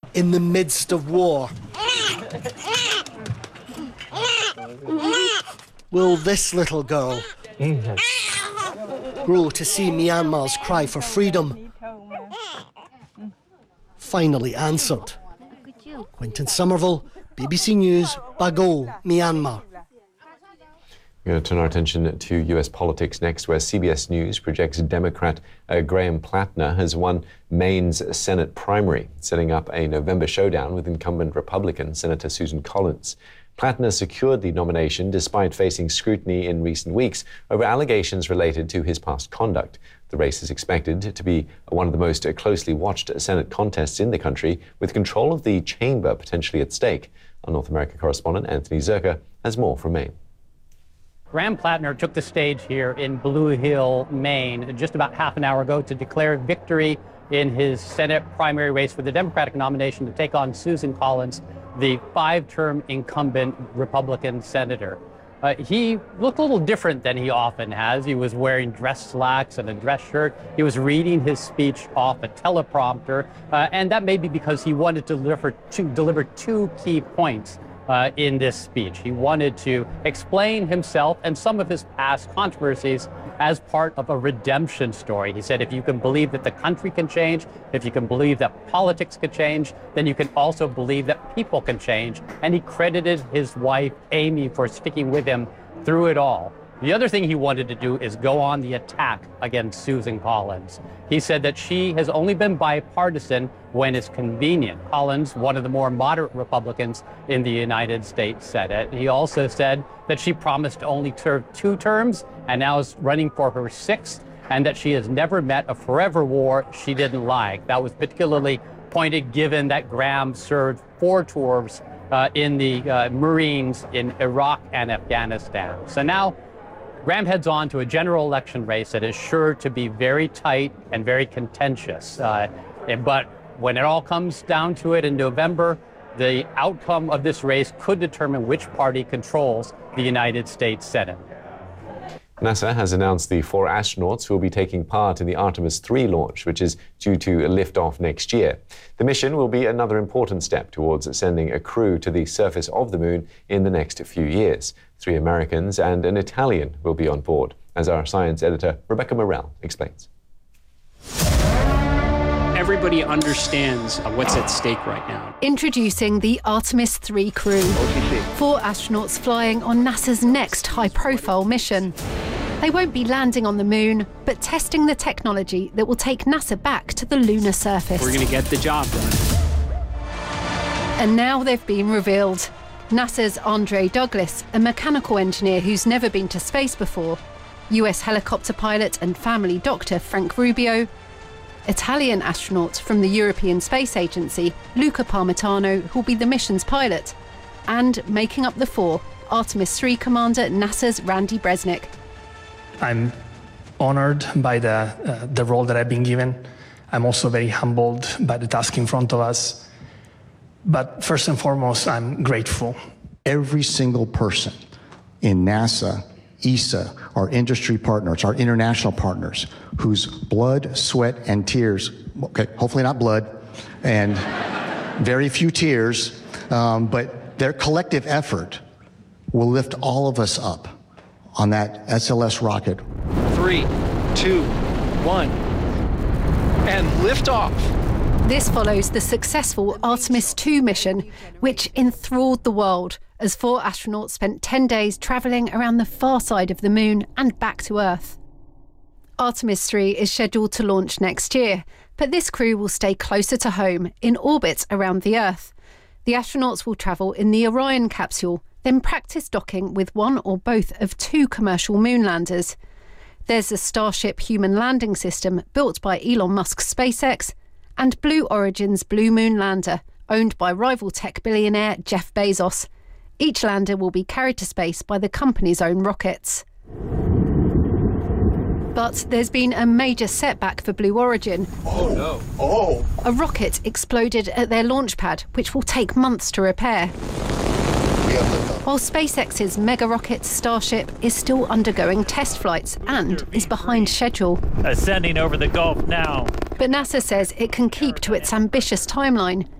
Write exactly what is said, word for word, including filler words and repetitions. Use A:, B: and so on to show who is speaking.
A: in the midst of war. Will this little girl grow to see Myanmar's cry for freedom finally answered? Quentin Somerville, B B C News, Bago, Myanmar.
B: We're going to turn our attention to U S politics next, where C B S News projects Democrat uh, Graham Plattner has won Maine's Senate primary, setting up a November showdown with incumbent Republican Senator Susan Collins. Plattner secured the nomination despite facing scrutiny in recent weeks over allegations related to his past conduct. The race is expected to be one of the most closely watched Senate contests in the country, with control of the chamber potentially at stake. Our North America correspondent Anthony Zerka has more from Maine.
C: Graham Plattner took the stage here in Blue Hill, Maine, just about half an hour ago to declare victory in his Senate primary race for the Democratic nomination to take on Susan Collins, the five-term incumbent Republican senator. Uh, he looked a little different than he often has. He was wearing dress slacks and a dress shirt. He was reading his speech off a teleprompter, uh, and that may be because he wanted to deliver two, deliver two key points Uh, in this speech. He wanted to explain himself and some of his past controversies as part of a redemption story. He said, if you can believe that the country can change, if you can believe that politics can change, then you can also believe that people can change. And he credited his wife, Amy, for sticking with him through it all. The other thing he wanted to do is go on the attack against Susan Collins. He said that she has only been bipartisan when it's convenient. Collins, one of the more moderate Republicans in the United States Senate. He also said that she promised to only serve two terms and now is running for her sixth, and that she has never met a forever war she didn't like. That was particularly pointed given that Graham served four tours uh, in the uh, Marines in Iraq and Afghanistan. So now Graham heads on to a general election race that is sure to be very tight and very contentious. Uh, but when it all comes down to it in November, the outcome of this race could determine which party controls the United States Senate.
B: NASA has announced the four astronauts who will be taking part in the Artemis three launch, which is due to lift off next year. The mission will be another important step towards sending a crew to the surface of the moon in the next few years. Three Americans and an Italian will be on board, as our science editor Rebecca Morrell explains.
D: Everybody understands what's at stake right now.
E: Introducing the Artemis three crew, four astronauts flying on NASA's next high-profile mission. They won't be landing on the moon, but testing the technology that will take NASA back to the lunar surface.
D: We're going to get the job done.
E: And now they've been revealed. NASA's Andre Douglas, a mechanical engineer who's never been to space before, U S helicopter pilot and family doctor Frank Rubio, Italian astronaut from the European Space Agency, Luca Parmitano, who'll be the mission's pilot, and making up the four, Artemis three commander NASA's Randy Bresnik.
F: I'm honored by the, uh, the role that I've been given. I'm also very humbled by the task in front of us. But first and foremost, I'm grateful.
G: Every single person in NASA, E S A, our industry partners, our international partners, whose blood, sweat, and tears, okay, hopefully not blood, and very few tears, um, but their collective effort will lift all of us up on that S L S rocket.
H: Three, two, one, and liftoff.
E: This follows the successful Artemis two mission, which enthralled the world as four astronauts spent ten days travelling around the far side of the moon and back to Earth. Artemis three is scheduled to launch next year, but this crew will stay closer to home, in orbit around the Earth. The astronauts will travel in the Orion capsule, then practice docking with one or both of two commercial moon landers. There's the Starship human landing system built by Elon Musk's SpaceX, and Blue Origin's Blue Moon lander, owned by rival tech billionaire Jeff Bezos. Each lander will be carried to space by the company's own rockets. But there's been a major setback for Blue Origin.
H: Oh no. Oh.
E: A rocket exploded at their launch pad, which will take months to repair. While SpaceX's mega rocket Starship is still undergoing test flights and is behind schedule.
I: Ascending over the Gulf now.
E: But NASA says it can keep to its ambitious timeline